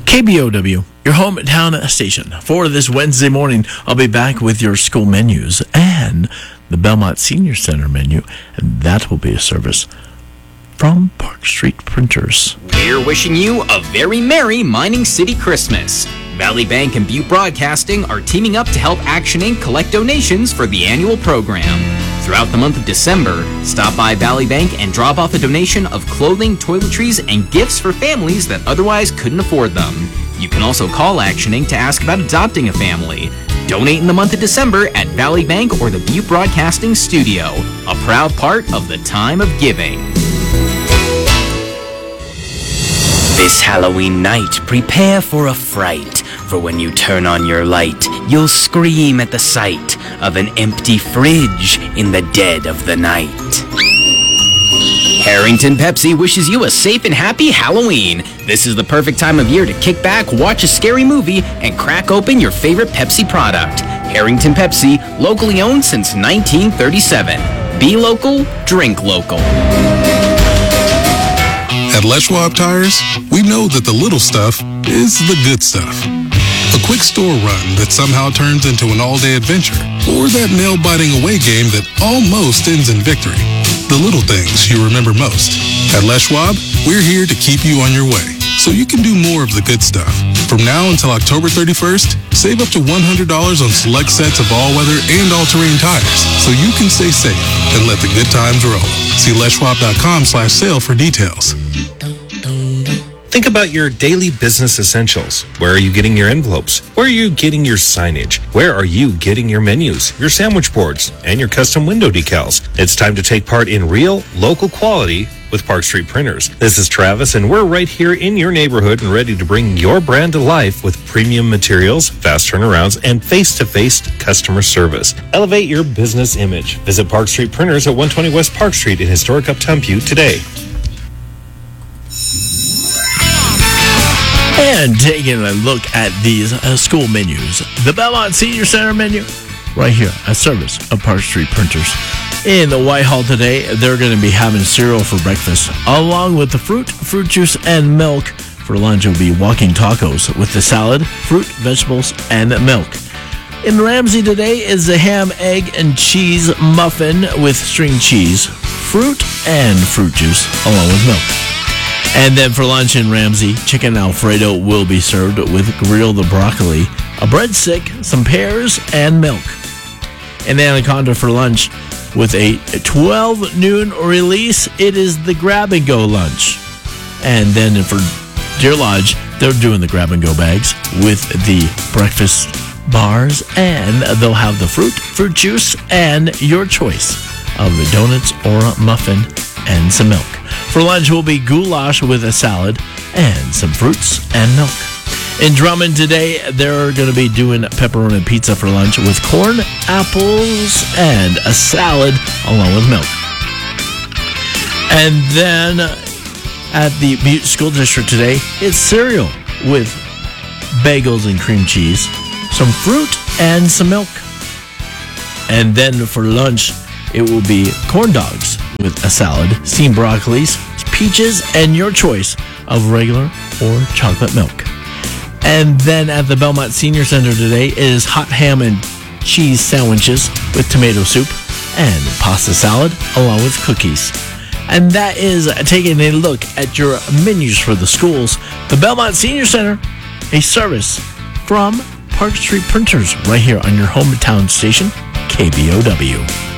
KBOW, your hometown station. For this Wednesday morning, I'll be back with your school menus and the Belmont Senior Center menu, and that will be a service from Park Street Printers. We're wishing you a very merry Mining City Christmas. Valley Bank and Butte Broadcasting are teaming up to help Action Inc. collect donations for the annual program. Throughout the month of December, stop by Valley Bank and drop off a donation of clothing, toiletries, and gifts for families that otherwise couldn't afford them. You can also call Action Inc. to ask about adopting a family. Donate in the month of December at Valley Bank or the Butte Broadcasting Studio, a proud part of the time of giving. This Halloween night, prepare for a fright. For when you turn on your light, you'll scream at the sight of an empty fridge in the dead of the night. Harrington Pepsi wishes you a safe and happy Halloween. This is the perfect time of year to kick back, watch a scary movie, and crack open your favorite Pepsi product. Harrington Pepsi, locally owned since 1937. Be local, drink local. At Les Schwab Tires, we know that the little stuff is the good stuff. A quick store run that somehow turns into an all-day adventure, or that nail-biting away game that almost ends in victory. The little things you remember most. At Les Schwab, we're here to keep you on your way, so you can do more of the good stuff. From now until October 31st, save up to $100 on select sets of all-weather and all-terrain tires, so you can stay safe and let the good times roll. See leschwab.com/sale for details. Think about your daily business essentials. Where are you getting your envelopes? Where are you getting your signage? Where are you getting your menus, your sandwich boards, and your custom window decals? It's time to take part in real, local quality with Park Street Printers. This is Travis, and we're right here in your neighborhood and ready to bring your brand to life with premium materials, fast turnarounds, and face-to-face customer service. Elevate your business image. Visit Park Street Printers at 120 West Park Street in historic Uptown Butte today. And taking a look at these school menus. The Belmont Senior Center menu, right here, a service of Park Street Printers. In the Whitehall today, they're going to be having cereal for breakfast, along with the fruit juice, and milk. For lunch, it will be walking tacos with the salad, fruit, vegetables, and milk. In Ramsey today is the ham, egg, and cheese muffin with string cheese, fruit, and fruit juice, along with milk. And then for lunch in Ramsey, chicken Alfredo will be served with grilled broccoli, a breadstick, some pears, and milk. And Anaconda for lunch with a 12 noon release, it is the grab-and-go lunch. And then for Deer Lodge, they're doing the grab-and-go bags with the breakfast bars, and they'll have the fruit juice, and your choice of the donuts or a muffin and some milk. For lunch will be goulash with a salad and some fruits and milk. In Drummond today, they're going to be doing pepperoni pizza for lunch with corn, apples, and a salad along with milk. And then at the Butte School District today, it's cereal with bagels and cream cheese, some fruit, and some milk. And then for lunch, it will be corn dogs with a salad, steamed broccolis, peaches, and your choice of regular or chocolate milk. And then at the Belmont Senior Center today is hot ham and cheese sandwiches with tomato soup and pasta salad along with cookies. And that is taking a look at your menus for the schools. The Belmont Senior Center, a service from Park Street Printers right here on your hometown station, KBOW.